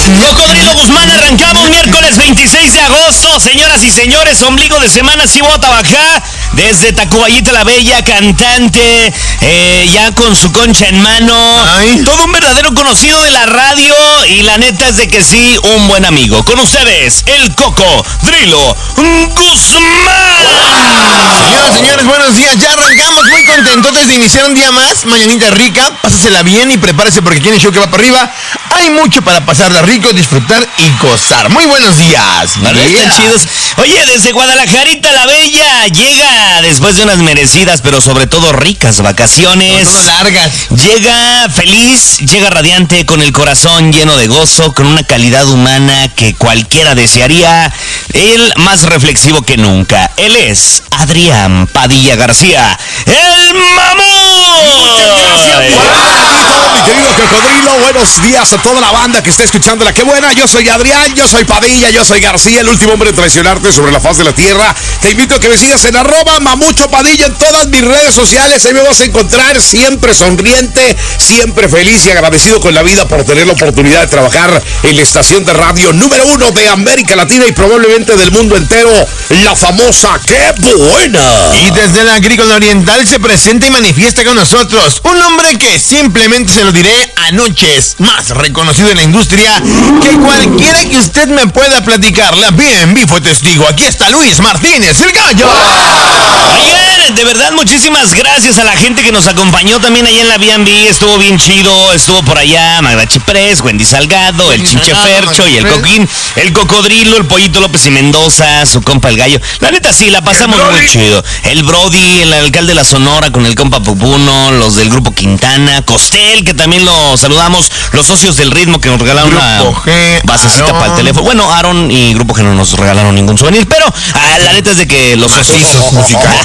Cocodrilo Guzmán, arrancamos miércoles 26 de agosto. Señoras y señores, ombligo de semana, Cibo Tabajá, desde Tacubaya la Bella, cantante, ya con su concha en mano. Ay. Todo un verdadero conocido de la radio y la neta es de que sí, un buen amigo. Con ustedes, el Cocodrilo Guzmán. Señoras, señores, buenos días. Ya arrancamos muy contentos de iniciar un día más. Mañanita rica, pásasela bien y prepárese porque tiene show que va para arriba. Hay mucho para pasarla rico, disfrutar y gozar. Muy buenos días. Vale, están chidos. Oye, desde Guadalajarita la Bella llega después de unas merecidas, pero sobre todo ricas vacaciones. Sobre todo largas. Llega feliz, llega radiante, con el corazón lleno de gozo, con una calidad humana que cualquiera desearía. Él más reflexivo que nunca. Él es Adrián Padilla García, el mamón. Muchas gracias. Mi querido Cocodrilo, buenos días a toda la banda que está escuchándola. Qué buena, yo soy Adrián, yo soy Padilla, yo soy García, el último hombre en traicionarte sobre la faz de la tierra. Te invito a que me sigas en @Mamucho_Padilla en todas mis redes sociales. Ahí me vas a encontrar siempre sonriente, siempre feliz y agradecido con la vida por tener la oportunidad de trabajar en la estación de radio número 1 de América Latina y probablemente del mundo entero, la famosa ¡Qué buena! Y desde la Agrícola Oriental se presenta y manifiesta con nosotros un hombre que simplemente se lo diré anoche es más reconocido en la industria que cualquiera que usted me pueda platicar. La B&B fue testigo. Aquí está Luis Martínez, el gallo. Oigan, de verdad, muchísimas gracias a la gente que nos acompañó también allá en la B&B. Estuvo bien chido, estuvo por allá Magda Chiprés, Wendy Salgado, el Chinche Fercho y el Coquín, el Cocodrilo, el Pollito López y Mendoza, su compa el gallo. La neta sí, la pasamos muy chido. El Brody, el alcalde de la Sonora con el compa Pupuno, los del grupo Quintana, Costel, que también lo saludamos, los socios del ritmo que nos regalaron Grupo una G, basecita Aaron. para el teléfono. Bueno, Aaron y Grupo G no nos regalaron ningún souvenir, pero la neta es de que los socios musicales.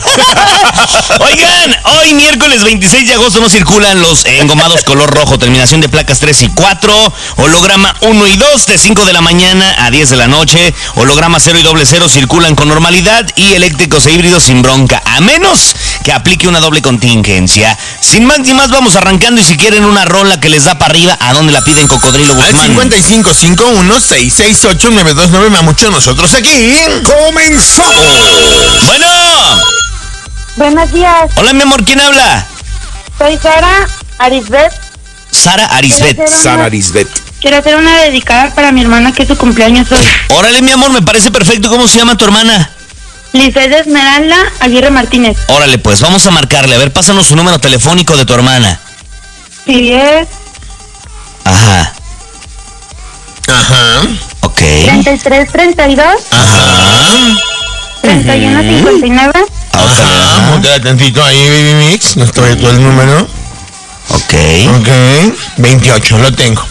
Oigan, hoy miércoles 26 de agosto no circulan los engomados color rojo, terminación de placas 3 y 4, holograma 1 y 2 de 5 de la mañana a 10 de la noche, holograma 0 y doble 0 circulan con normalidad y eléctricos e híbridos sin bronca, a menos que aplique una doble contingencia. Sin más ni más, vamos arrancando y si quieren una rola que les da para arriba, ¿a dónde la piden, Cocodrilo Al Guzmán? 5551-668-929, Mamucho, nosotros aquí. ¡Comenzamos! Bueno, Buenos días, hola mi amor, ¿quién habla? soy Sara Arisbet. Sara Arisbet. Sara Arisbet. Quiero hacer una dedicada para mi hermana que es su cumpleaños hoy. Órale mi amor, me parece perfecto. ¿Cómo se llama tu hermana? Lisset Esmeralda Aguirre Martínez. Órale, pues vamos a marcarle. A ver, pásanos su número telefónico de tu hermana. Si es Ajá, Ajá. ok. 3332 Ajá. 3159. Ajá. Mutea tantito ahí, Baby Mix. No estoy todo el número. Ok. Ok. 28, lo tengo.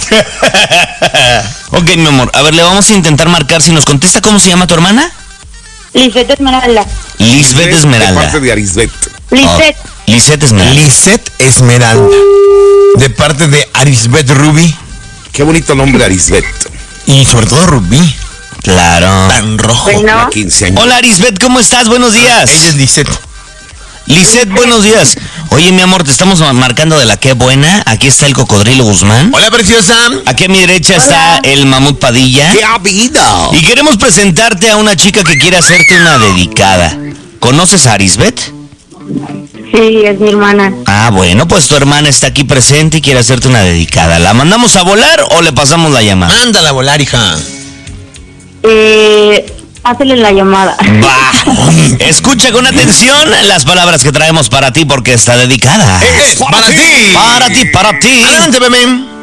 Ok, mi amor. A ver, le vamos a intentar marcar. Si nos contesta, ¿cómo se llama tu hermana? Lisset Esmeralda. Lisbeth De Esmeralda. parte de Arisbet. Lisset. Lisette Esmeralda. Lisette Esmeralda. De parte de Arisbet Ruby. Qué bonito nombre, Arisbet. Y sobre todo Rubí. Claro. Tan rojo. Bueno, La 15 años. Hola, Arisbet, ¿cómo estás? Buenos días. Ella es Lisette. Lisette, buenos días. Oye, mi amor, te estamos marcando de la Qué buena. Aquí está el Cocodrilo Guzmán. Hola, preciosa. Aquí a mi derecha está el Mamut Padilla. ¡Qué habido! Y queremos presentarte a una chica que quiere hacerte una dedicada. ¿Conoces a Arisbet? sí, es mi hermana. Ah, bueno, pues tu hermana está aquí presente y quiere hacerte una dedicada. ¿La mandamos a volar o le pasamos la llamada? Mándala a volar, hija. Hazle la llamada. Va. Escucha con atención las palabras que traemos para ti porque está dedicada. Es para ti. Para ti, para ti. Adelante, bebé.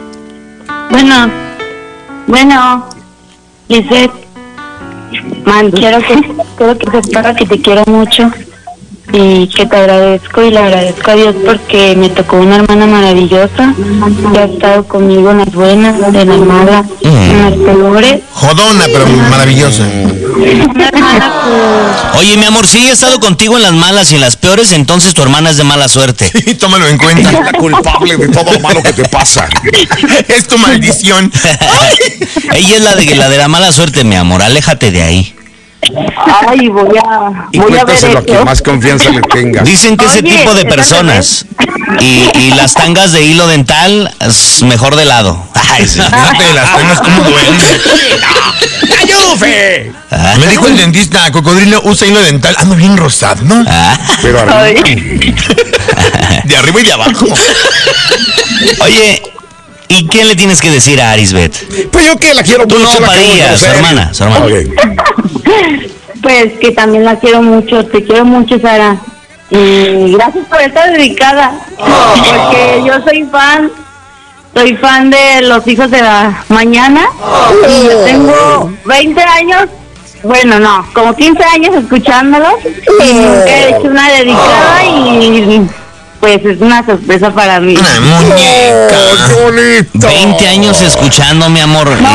Bueno, Lisset, quiero que sepas que te quiero mucho y que te agradezco y le agradezco a Dios porque me tocó una hermana maravillosa que ha estado conmigo en las buenas, en las malas, en las peores. Jodona, pero maravillosa. Una hermana Oye, mi amor, si ella ha estado contigo en las malas y en las peores, entonces tu hermana es de mala suerte. Y tómalo en cuenta. La culpable de todo lo malo que te pasa. Es tu maldición. Ella es la de la mala suerte, mi amor. Aléjate de ahí. Ay, voy Y a ver cuéntaselo a quien eso. más confianza le tengas. Dicen que ese Oye, tipo de está al personas y las tangas de hilo dental es mejor de lado. Ay, sí. Fíjate, las tangas como duelen. ¡Ayufe! Ah. Me dijo el dentista, Cocodrilo usa hilo dental. Ando bien rosado, ¿no? Ah. Pero arriba. Ay, De arriba y de abajo. Oye, ¿y qué le tienes que decir a Arisbet? Pues yo que la quiero Tú no, mucho. la quiero Padilla, conocer. su hermana, su hermana. Ok. pues que también la quiero mucho, te quiero mucho, Sara. Y gracias por estar dedicada, porque yo soy fan de Los Hijos de la Mañana. Y yo tengo 20 años, bueno, no, como 15 años escuchándolos. Y he hecho una dedicada y pues es una sorpresa para mí. Una muñeca. ¡Qué bonito! 20 años escuchando, mi amor. No,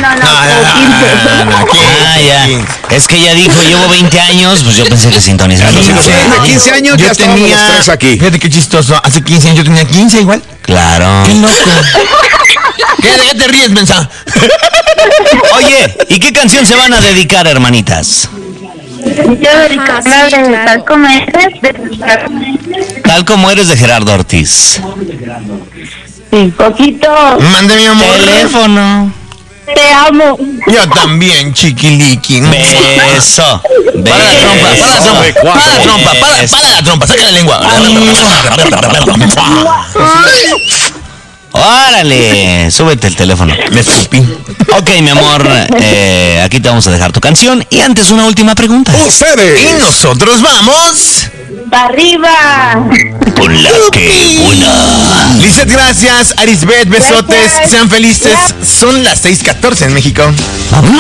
como 15. Ah, ya. Es que ella dijo, llevo 20 años, pues yo pensé que sintonizaba. Sí, de 15 años ya estábamos los tres aquí. Fíjate qué chistoso. Hace 15 años yo tenía 15 igual. Claro. Qué loco. ¿De qué te ríes, mensa? Oye, ¿y qué canción se van a dedicar, hermanitas? Quiero dedicarla de Tal como eres, Tal como eres de Gerardo Ortiz. sí, poquito. Mande mi amor. Teléfono. Te amo. Yo también, chiquiliqui. Beso. Para la trompa, para la trompa, para la trompa, saca la lengua. Órale, súbete el teléfono. Me escupí. Ok, mi amor, aquí te vamos a dejar tu canción. Y antes, una última pregunta. Y ¡Ustedes! nosotros vamos. arriba. Con la que una. Lizeth, gracias. Arisbet, besotes. Gracias. Sean felices. Son las 6:14 en México. Vámonos.